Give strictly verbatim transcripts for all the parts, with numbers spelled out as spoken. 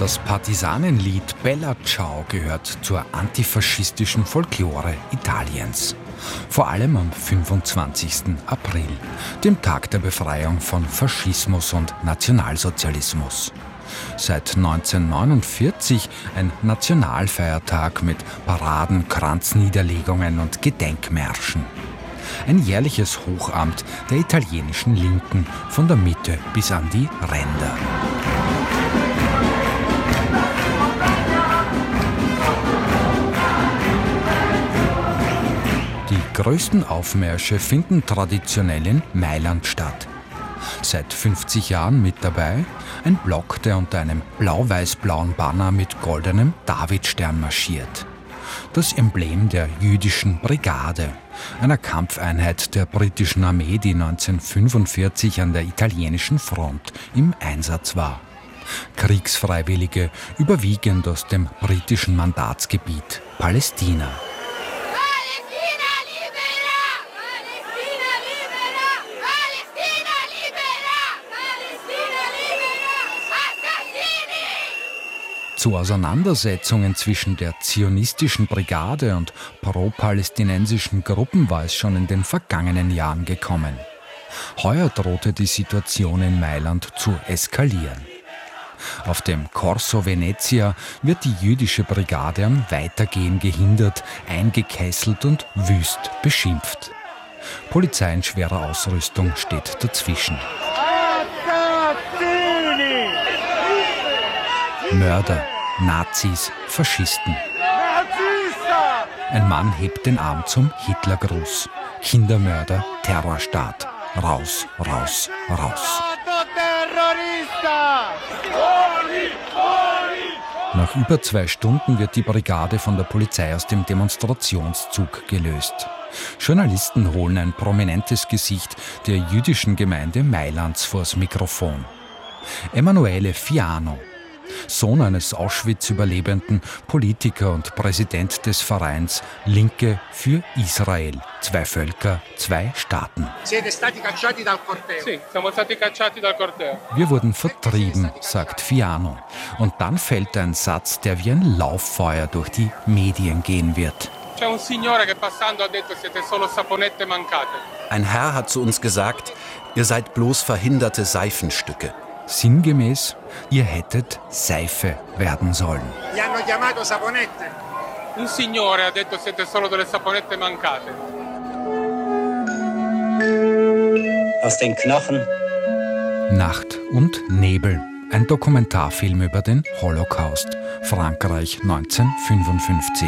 Das Partisanenlied Bella Ciao gehört zur antifaschistischen Folklore Italiens. Vor allem am fünfundzwanzigsten April, dem Tag der Befreiung von Faschismus und Nationalsozialismus. Seit neunzehnhundertneunundvierzig ein Nationalfeiertag mit Paraden, Kranzniederlegungen und Gedenkmärschen. Ein jährliches Hochamt der italienischen Linken von der Mitte bis an die Ränder. Die größten Aufmärsche finden traditionell in Mailand statt. Seit fünfzig Jahren mit dabei ein Block, der unter einem blau-weiß-blauen Banner mit goldenem Davidstern marschiert. Das Emblem der jüdischen Brigade, einer Kampfeinheit der britischen Armee, die neunzehnhundertfünfundvierzig an der italienischen Front im Einsatz war. Kriegsfreiwillige, überwiegend aus dem britischen Mandatsgebiet Palästina. Zu Auseinandersetzungen zwischen der zionistischen Brigade und pro-palästinensischen Gruppen war es schon in den vergangenen Jahren gekommen. Heuer drohte die Situation in Mailand zu eskalieren. Auf dem Corso Venezia wird die jüdische Brigade am Weitergehen gehindert, eingekesselt und wüst beschimpft. Polizei in schwerer Ausrüstung steht dazwischen. Mörder, Nazis, Faschisten. Ein Mann hebt den Arm zum Hitlergruß. Kindermörder, Terrorstaat. Raus, raus, raus. Nach über zwei Stunden wird die Brigade von der Polizei aus dem Demonstrationszug gelöst. Journalisten holen ein prominentes Gesicht der jüdischen Gemeinde Mailands vors Mikrofon. Emanuele Fiano, Sohn eines Auschwitz-Überlebenden, Politiker und Präsident des Vereins Linke für Israel. Zwei Völker, zwei Staaten. Wir wurden vertrieben, sagt Fiano. Und dann fällt ein Satz, der wie ein Lauffeuer durch die Medien gehen wird. Ein Herr hat zu uns gesagt, ihr seid bloß verhinderte Seifenstücke. Sinngemäß, ihr hättet Seife werden sollen. Aus den Knochen. Nacht und Nebel. Ein Dokumentarfilm über den Holocaust. Frankreich neunzehnhundertfünfundfünfzig.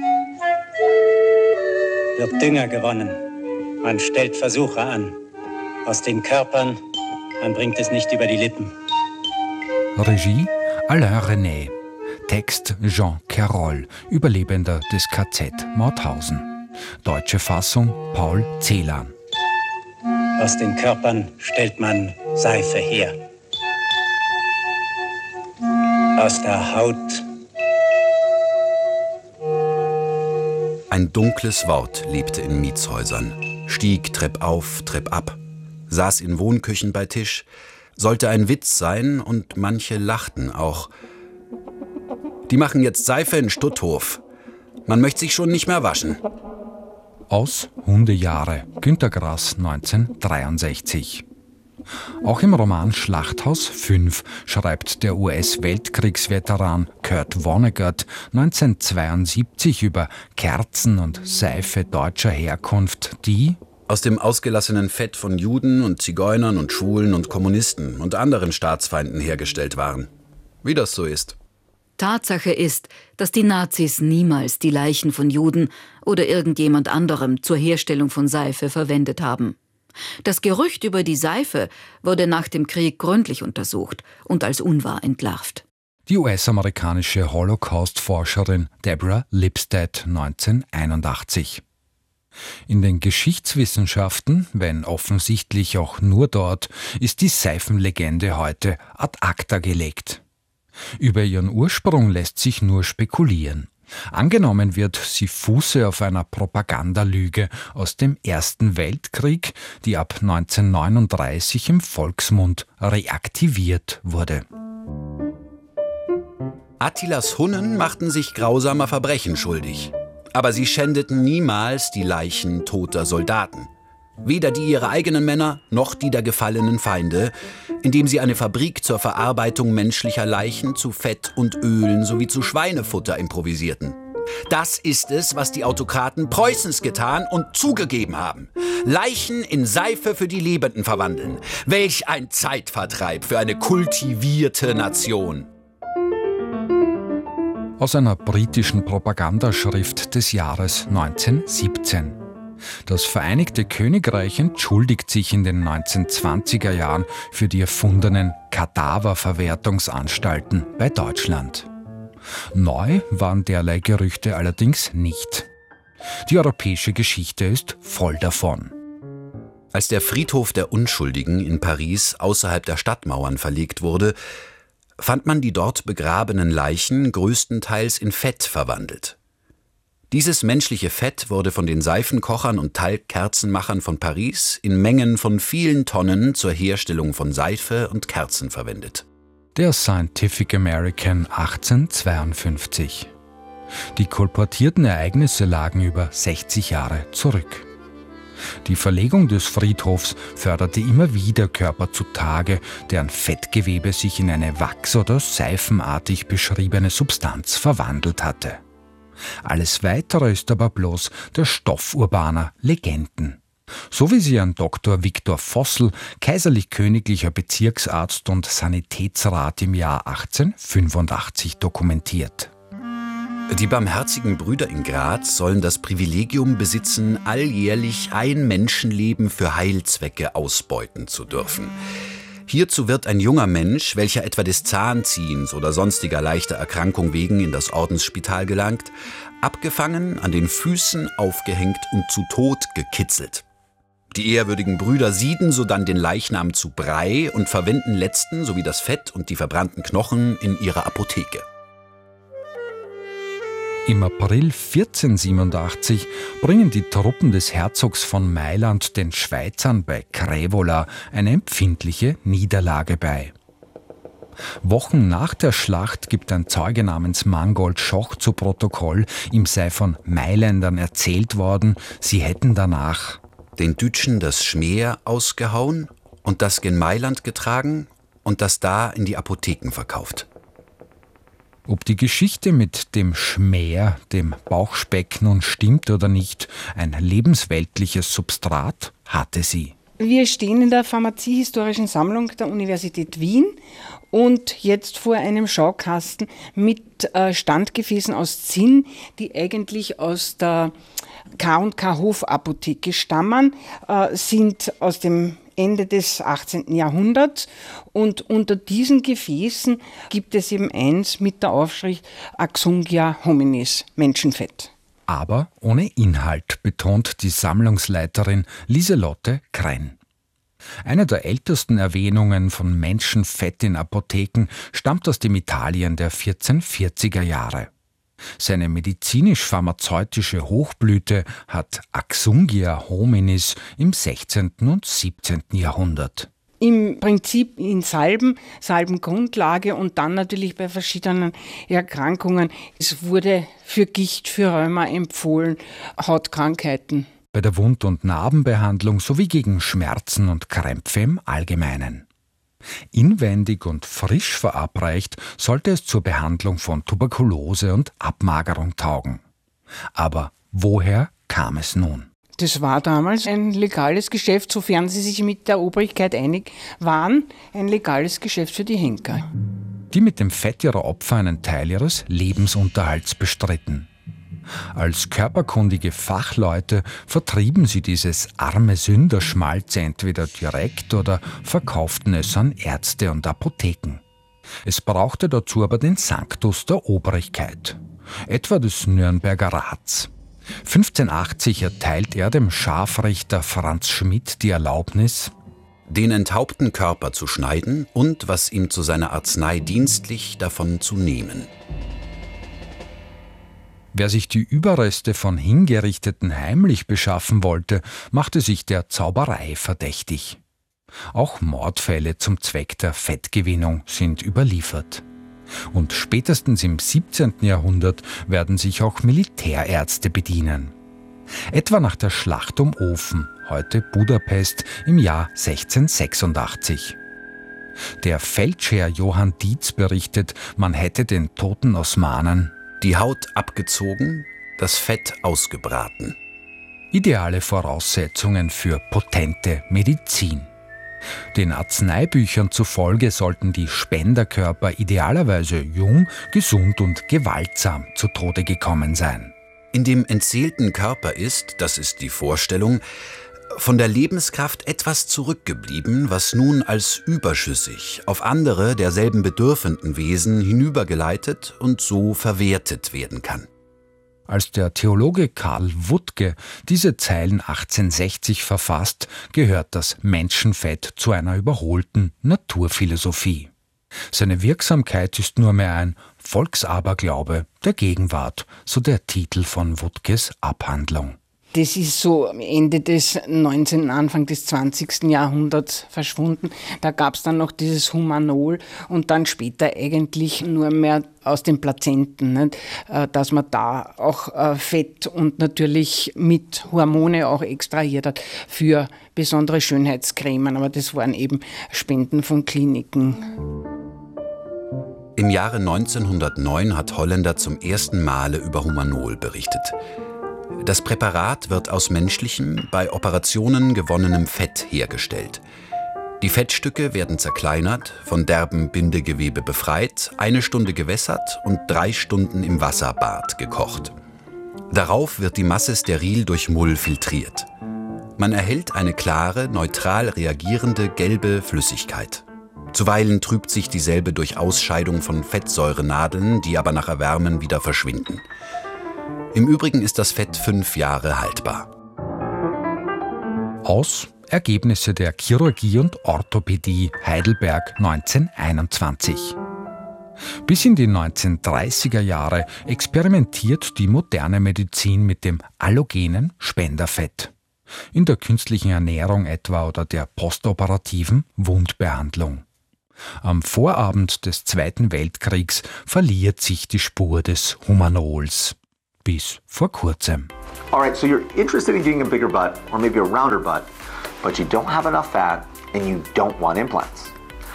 Wird Dünger gewonnen. Man stellt Versuche an. Aus den Körpern. Man bringt es nicht über die Lippen. Regie Alain René. Text Jean Caroll, Überlebender des K Z Mauthausen. Deutsche Fassung Paul Celan. Aus den Körpern stellt man Seife her. Aus der Haut. Ein dunkles Wort lebte in Mietshäusern. Stieg treppauf, treppab. Saß in Wohnküchen bei Tisch, sollte ein Witz sein und manche lachten auch. Die machen jetzt Seife in Stutthof. Man möchte sich schon nicht mehr waschen. Aus Hundejahre, Günter Grass neunzehnhundertdreiundsechzig. Auch im Roman Schlachthaus fünf schreibt der U S-Weltkriegsveteran Kurt Vonnegut neunzehnhundertzweiundsiebzig über Kerzen und Seife deutscher Herkunft, die aus dem ausgelassenen Fett von Juden und Zigeunern und Schwulen und Kommunisten und anderen Staatsfeinden hergestellt waren. Wie das so ist. Tatsache ist, dass die Nazis niemals die Leichen von Juden oder irgendjemand anderem zur Herstellung von Seife verwendet haben. Das Gerücht über die Seife wurde nach dem Krieg gründlich untersucht und als unwahr entlarvt. Die U S-amerikanische Holocaust-Forscherin Deborah Lipstadt neunzehnhunderteinundachtzig. In den Geschichtswissenschaften, wenn offensichtlich auch nur dort, ist die Seifenlegende heute ad acta gelegt. Über ihren Ursprung lässt sich nur spekulieren. Angenommen wird, sie fuße auf einer Propagandalüge aus dem Ersten Weltkrieg, die ab neunzehnhundertneununddreißig im Volksmund reaktiviert wurde. Attilas Hunnen machten sich grausamer Verbrechen schuldig. Aber sie schändeten niemals die Leichen toter Soldaten. Weder die ihrer eigenen Männer noch die der gefallenen Feinde, indem sie eine Fabrik zur Verarbeitung menschlicher Leichen zu Fett und Ölen sowie zu Schweinefutter improvisierten. Das ist es, was die Autokraten Preußens getan und zugegeben haben. Leichen in Seife für die Lebenden verwandeln. Welch ein Zeitvertreib für eine kultivierte Nation. Aus einer britischen Propagandaschrift des Jahres neunzehnhundertsiebzehn. Das Vereinigte Königreich entschuldigt sich in den neunzehnhundertzwanziger Jahren für die erfundenen Kadaververwertungsanstalten bei Deutschland. Neu waren derlei Gerüchte allerdings nicht. Die europäische Geschichte ist voll davon. Als der Friedhof der Unschuldigen in Paris außerhalb der Stadtmauern verlegt wurde, fand man die dort begrabenen Leichen größtenteils in Fett verwandelt. Dieses menschliche Fett wurde von den Seifenkochern und Talgkerzenmachern von Paris in Mengen von vielen Tonnen zur Herstellung von Seife und Kerzen verwendet. Der Scientific American achtzehnhundertzweiundfünfzig. Die kolportierten Ereignisse lagen über sechzig Jahre zurück. Die Verlegung des Friedhofs förderte immer wieder Körper zutage, deren Fettgewebe sich in eine wachs- oder seifenartig beschriebene Substanz verwandelt hatte. Alles Weitere ist aber bloß der Stoff urbaner Legenden. So wie sie ein Doktor Viktor Vossel, kaiserlich-königlicher Bezirksarzt und Sanitätsrat im Jahr achtzehnhundertfünfundachtzig dokumentiert. Die barmherzigen Brüder in Graz sollen das Privilegium besitzen, alljährlich ein Menschenleben für Heilzwecke ausbeuten zu dürfen. Hierzu wird ein junger Mensch, welcher etwa des Zahnziehens oder sonstiger leichter Erkrankung wegen in das Ordensspital gelangt, abgefangen, an den Füßen aufgehängt und zu Tod gekitzelt. Die ehrwürdigen Brüder sieden sodann den Leichnam zu Brei und verwenden letzten sowie das Fett und die verbrannten Knochen in ihrer Apotheke. Im April vierzehnhundertsiebenundachtzig bringen die Truppen des Herzogs von Mailand den Schweizern bei Crevola eine empfindliche Niederlage bei. Wochen nach der Schlacht gibt ein Zeuge namens Mangold Schoch zu Protokoll, ihm sei von Mailändern erzählt worden, sie hätten danach den Dütschen das Schmäher ausgehauen und das gen Mailand getragen und das da in die Apotheken verkauft. Ob die Geschichte mit dem Schmäher, dem Bauchspeck nun stimmt oder nicht, ein lebensweltliches Substrat hatte sie. Wir stehen in der Pharmaziehistorischen Sammlung der Universität Wien und jetzt vor einem Schaukasten mit äh, Standgefäßen aus Zinn, die eigentlich aus der K und K Hofapotheke stammen, äh, sind aus dem Ende des achtzehnten Jahrhunderts und unter diesen Gefäßen gibt es eben eins mit der Aufschrift Axungia hominis, Menschenfett. Aber ohne Inhalt, betont die Sammlungsleiterin Lieselotte Krenn. Eine der ältesten Erwähnungen von Menschenfett in Apotheken stammt aus dem Italien der vierzehnhundertvierziger Jahre. Seine medizinisch-pharmazeutische Hochblüte hat Axungia hominis im sechzehnten und siebzehnten Jahrhundert. Im Prinzip in Salben, Salbengrundlage und dann natürlich bei verschiedenen Erkrankungen. Es wurde für Gicht, für Rheuma empfohlen, Hautkrankheiten. Bei der Wund- und Narbenbehandlung sowie gegen Schmerzen und Krämpfe im Allgemeinen. Inwendig und frisch verabreicht sollte es zur Behandlung von Tuberkulose und Abmagerung taugen. Aber woher kam es nun? Das war damals ein legales Geschäft, sofern sie sich mit der Obrigkeit einig waren, ein legales Geschäft für die Henker. Die mit dem Fett ihrer Opfer einen Teil ihres Lebensunterhalts bestritten. Als körperkundige Fachleute vertrieben sie dieses arme Sünderschmalz entweder direkt oder verkauften es an Ärzte und Apotheken. Es brauchte dazu aber den Sanctus der Obrigkeit, etwa des Nürnberger Rats. fünfzehnhundertachtzig erteilt er dem Scharfrichter Franz Schmidt die Erlaubnis, den enthaupten Körper zu schneiden und was ihm zu seiner Arznei dienstlich davon zu nehmen. Wer sich die Überreste von Hingerichteten heimlich beschaffen wollte, machte sich der Zauberei verdächtig. Auch Mordfälle zum Zweck der Fettgewinnung sind überliefert. Und spätestens im siebzehnten Jahrhundert werden sich auch Militärärzte bedienen. Etwa nach der Schlacht um Ofen, heute Budapest, im Jahr sechzehnhundertsechsundachtzig. Der Feldscheer Johann Dietz berichtet, man hätte den toten Osmanen die Haut abgezogen, das Fett ausgebraten. Ideale Voraussetzungen für potente Medizin. Den Arzneibüchern zufolge sollten die Spenderkörper idealerweise jung, gesund und gewaltsam zu Tode gekommen sein. In dem entseelten Körper ist, das ist die Vorstellung, von der Lebenskraft etwas zurückgeblieben, was nun als überschüssig auf andere derselben bedürfenden Wesen hinübergeleitet und so verwertet werden kann. Als der Theologe Karl Wuttke diese Zeilen achtzehnhundertsechzig verfasst, gehört das Menschenfett zu einer überholten Naturphilosophie. Seine Wirksamkeit ist nur mehr ein Volksaberglaube der Gegenwart, so der Titel von Wuttkes Abhandlung. Das ist so Ende des neunzehnten, Anfang des zwanzigsten Jahrhunderts verschwunden. Da gab es dann noch dieses Humanol und dann später eigentlich nur mehr aus den Plazenten, nicht? Dass man da auch Fett und natürlich mit Hormone auch extrahiert hat für besondere Schönheitscremen. Aber das waren eben Spenden von Kliniken. Im Jahre neunzehnhundertneun hat Holländer zum ersten Male über Humanol berichtet. Das Präparat wird aus menschlichem, bei Operationen gewonnenem Fett hergestellt. Die Fettstücke werden zerkleinert, von derbem Bindegewebe befreit, eine Stunde gewässert und drei Stunden im Wasserbad gekocht. Darauf wird die Masse steril durch Mull filtriert. Man erhält eine klare, neutral reagierende gelbe Flüssigkeit. Zuweilen trübt sich dieselbe durch Ausscheidung von Fettsäurenadeln, die aber nach Erwärmen wieder verschwinden. Im Übrigen ist das Fett fünf Jahre haltbar. Aus Ergebnisse der Chirurgie und Orthopädie Heidelberg neunzehnhunderteinundzwanzig. Bis in die neunzehnhundertdreißiger Jahre experimentiert die moderne Medizin mit dem allogenen Spenderfett. In der künstlichen Ernährung etwa oder der postoperativen Wundbehandlung. Am Vorabend des Zweiten Weltkriegs verliert sich die Spur des Humanols. Bis vor kurzem. Alright, so you're interested in getting a bigger butt or maybe a rounder butt, but you don't have enough fat and you don't want implants.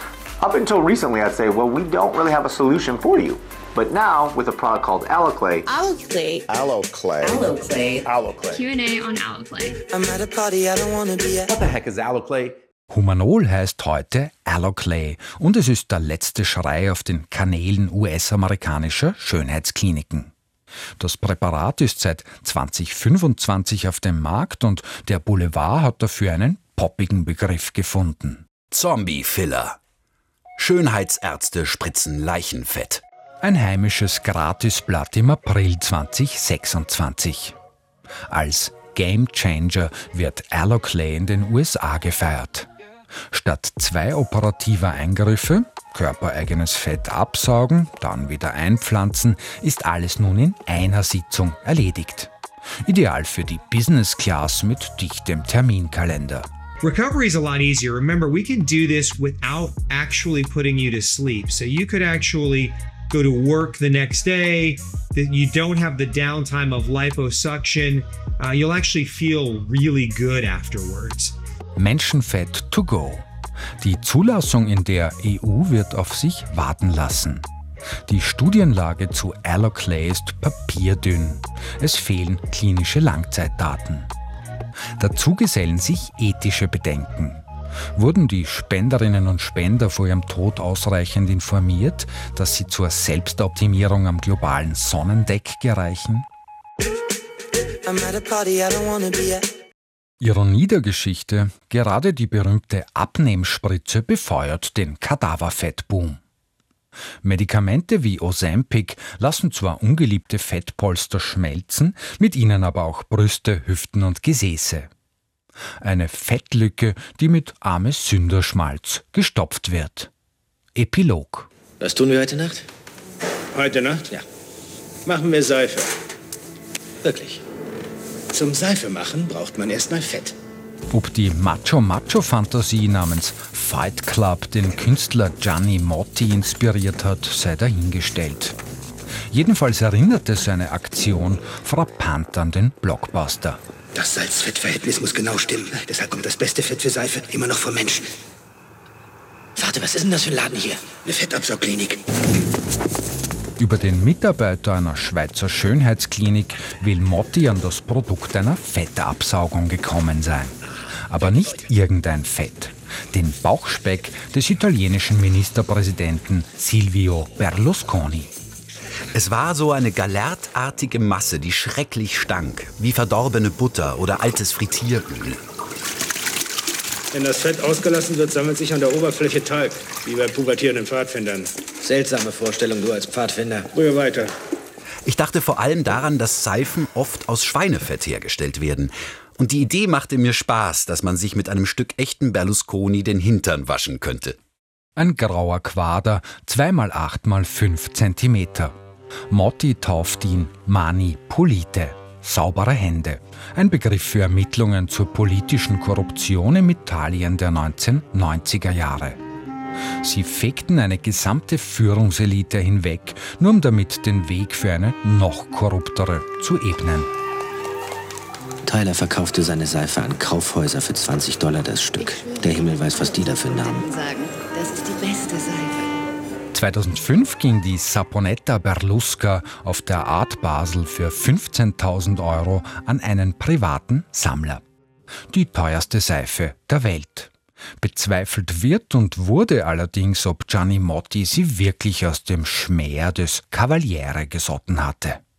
Up until recently, I'd say, well, we don't really have a solution for you. But now, with a product called Alloclay. Alloclay. Alloclay. Alloclay. Alloclay. Q and A on Alloclay. I'm at a party, I don't wanna be a... What the heck is Alloclay? Humanol heißt heute Alloclay und es ist der letzte Schrei auf den Kanälen U S-amerikanischer Schönheitskliniken. Das Präparat ist seit zweitausendfünfundzwanzig auf dem Markt und der Boulevard hat dafür einen poppigen Begriff gefunden. Zombie-Filler. Schönheitsärzte spritzen Leichenfett. Ein heimisches Gratisblatt im April zweitausendsechsundzwanzig. Als Game Changer wird Alloclay in den U S A gefeiert. Statt zwei operativer Eingriffe, körpereigenes Fett absaugen, dann wieder einpflanzen, ist alles nun in einer Sitzung erledigt. Ideal für die Business Class mit dichtem Terminkalender. Recovery is a lot easier. Remember, we can do this without actually putting you to sleep. So you could actually go to work the next day. You don't have the downtime of liposuction. Uh, you'll actually feel really good afterwards. Menschenfett to go. Die Zulassung in der E U wird auf sich warten lassen. Die Studienlage zu Alloclay ist papierdünn. Es fehlen klinische Langzeitdaten. Dazu gesellen sich ethische Bedenken. Wurden die Spenderinnen und Spender vor ihrem Tod ausreichend informiert, dass sie zur Selbstoptimierung am globalen Sonnendeck gereichen? I'm at a party, I don't wanna be a... Ironie der Geschichte, gerade die berühmte Abnehmspritze befeuert den Kadaverfettboom. Medikamente wie Ozempic lassen zwar ungeliebte Fettpolster schmelzen, mit ihnen aber auch Brüste, Hüften und Gesäße. Eine Fettlücke, die mit armes Sünderschmalz gestopft wird. Epilog. Was tun wir heute Nacht? Heute Nacht? Ja. Machen wir Seife. Wirklich. Zum Seife machen braucht man erstmal Fett. Ob die Macho-Macho-Fantasie namens Fight Club den Künstler Gianni Motti inspiriert hat, sei dahingestellt. Jedenfalls erinnerte seine Aktion frappant an den Blockbuster. Das Salz-Fett-Verhältnis muss genau stimmen. Deshalb kommt das beste Fett für Seife immer noch vom Menschen. Warte, was ist denn das für ein Laden hier? Eine Fettabsaugklinik. Über den Mitarbeiter einer Schweizer Schönheitsklinik will Motti an das Produkt einer Fettabsaugung gekommen sein. Aber nicht irgendein Fett. Den Bauchspeck des italienischen Ministerpräsidenten Silvio Berlusconi. Es war so eine galertartige Masse, die schrecklich stank, wie verdorbene Butter oder altes Frittieröl. Wenn das Fett ausgelassen wird, sammelt sich an der Oberfläche Talg, wie bei pubertierenden Pfadfindern. Seltsame Vorstellung, du als Pfadfinder. Rühr weiter. Ich dachte vor allem daran, dass Seifen oft aus Schweinefett hergestellt werden. Und die Idee machte mir Spaß, dass man sich mit einem Stück echten Berlusconi den Hintern waschen könnte. Ein grauer Quader, zwei mal acht mal fünf Zentimeter. Motti tauft ihn Mani Pulite, saubere Hände. Ein Begriff für Ermittlungen zur politischen Korruption im Italien der neunzehnhundertneunziger Jahre. Sie fegten eine gesamte Führungselite hinweg, nur um damit den Weg für eine noch korruptere zu ebnen. Tyler verkaufte seine Seife an Kaufhäuser für zwanzig Dollar das Stück. Der Himmel weiß, was die dafür nahmen. Das ist die beste Seife. zweitausendfünf ging die Saponetta Berlusca auf der Art Basel für fünfzehntausend Euro an einen privaten Sammler. Die teuerste Seife der Welt. Bezweifelt wird und wurde allerdings, ob Gianni Motti sie wirklich aus dem Schmäher des Cavaliere gesotten hatte.